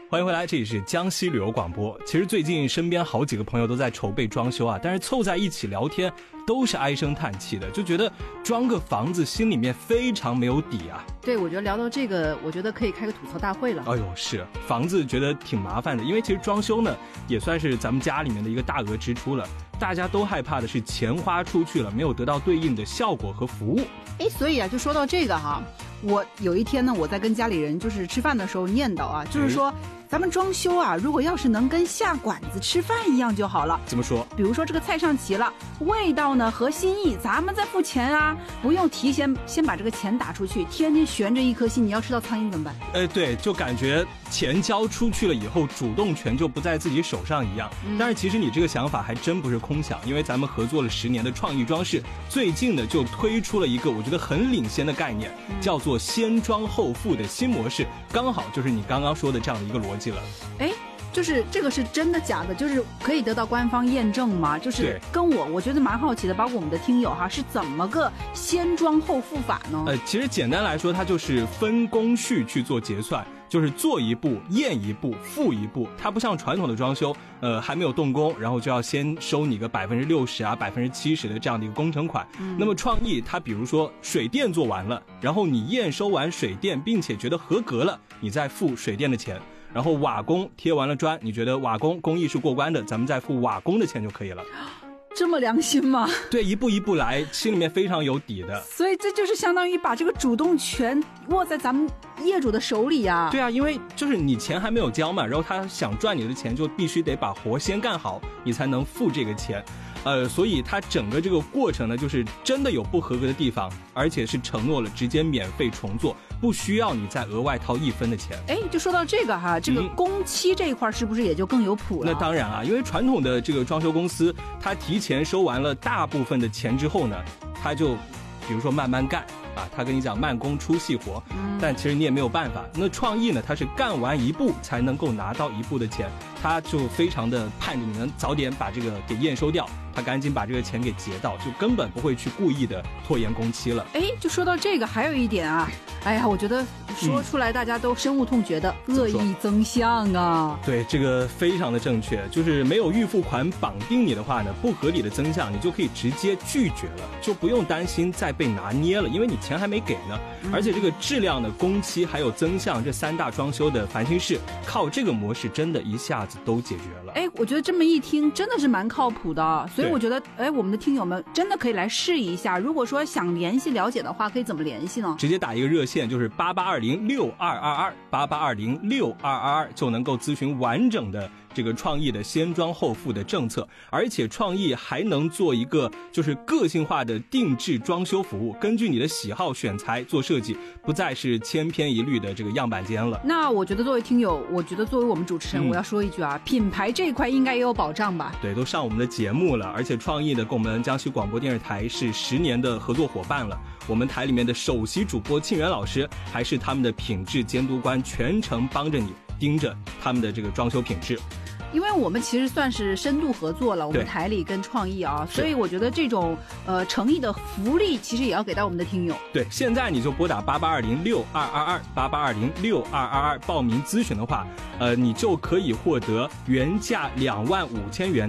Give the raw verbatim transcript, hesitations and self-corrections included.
欢迎回来，这里是江西旅游广播。其实最近身边好几个朋友都在筹备装修啊，但是凑在一起聊天都是唉声叹气的，就觉得装个房子心里面非常没有底啊。 对，我觉得聊到这个，我觉得可以开个吐槽大会了。 哎呦，是房子觉得挺麻烦的，因为其实装修呢也算是咱们家里面的一个大额支出了，大家都害怕的是钱花出去了没有得到对应的效果和服务。 哎，所以啊，就说到这个哈，我有一天呢，我在跟家里人就是吃饭的时候念叨啊，就是说。咱们装修啊，如果要是能跟下馆子吃饭一样就好了。 怎么说？ 比如说这个菜上齐了，味道呢合心意，咱们再付钱啊，不用提前先把这个钱打出去，天天悬着一颗心，你要吃到苍蝇怎么办？ 哎，对，就感觉钱交出去了以后，主动权就不在自己手上一样。嗯、但是其实你这个想法还真不是空想，因为咱们合作了十年的创意装饰，最近呢就推出了一个我觉得很领先的概念，嗯、叫做先装后付的新模式，刚好就是你刚刚说的这样的一个逻辑。 哎，就是这个是真的假的？就是可以得到官方验证吗？就是跟我我觉得蛮好奇的，包括我们的听友哈，是怎么个先装后付法呢？ 呃，其实简单来说，它就是分工序去做结算。就是做一步验一步付一步，它不像传统的装修，呃，还没有动工，然后就要先收你个百分之六十啊、百分之七十的这样的一个工程款。嗯、那么创意，它比如说水电做完了，然后你验收完水电，并且觉得合格了，你再付水电的钱。然后瓦工贴完了砖，你觉得瓦工工艺是过关的，咱们再付瓦工的钱就可以了。 这么良心吗？ 对，一步一步来，心里面非常有底的。 所以这就是相当于把这个主动权握在咱们业主的手里啊。 对啊，因为就是你钱还没有交嘛，然后他想赚你的钱，就必须得把活先干好，你才能付这个钱。呃，所以它整个这个过程呢，就是真的有不合格的地方，而且是承诺了直接免费重做，不需要你再额外掏一分的钱。 哎，就说到这个哈，这个工期这一块是不是也就更有谱了？ 那当然啊，因为传统的这个装修公司，它提前收完了大部分的钱之后呢，它就比如说慢慢干啊，他跟你讲慢工出细活，嗯、但其实你也没有办法。那创意呢，它是干完一步才能够拿到一步的钱，他就非常的盼着你能早点把这个给验收掉，他赶紧把这个钱给结到，就根本不会去故意的拖延工期了。 哎，就说到这个，还有一点啊，哎呀，我觉得说出来大家都深恶痛绝的、嗯、恶意增项啊。 对，这个非常的正确，就是没有预付款绑定你的话呢，不合理的增项你就可以直接拒绝了，就不用担心再被拿捏了，因为你钱还没给呢。嗯、而且这个质量的工期还有增项这三大装修的烦心事，靠这个模式真的一下子都解决了。 哎，我觉得这么一听真的是蛮靠谱的，所以我觉得哎，我们的听友们真的可以来试一下。如果说想联系了解的话，可以怎么联系呢？ 直接打一个热线，就是八八二零六二二二八八二零六二二二，就能够咨询完整的这个创意的先装后付的政策，而且创意还能做一个就是个性化的定制装修服务，根据你的喜好选材做设计，不再是千篇一律的这个样板间了。 那我觉得作为听友，我觉得作为我们主持人，嗯、我要说一句啊，品牌这一块应该也有保障吧？ 对，都上我们的节目了，而且创意呢跟我们江西广播电视台是十年的合作伙伴了。我们台里面的首席主播庆元老师还是他们的品质监督官，全程帮着你盯着他们的这个装修品质。 因为我们其实算是深度合作了，我们台里跟创意啊，所以我觉得这种呃诚意的福利其实也要给到我们的听友。 对，现在你就拨打八八二零六二二二八八二零六二二二报名咨询的话，呃，你就可以获得原价两万五千元。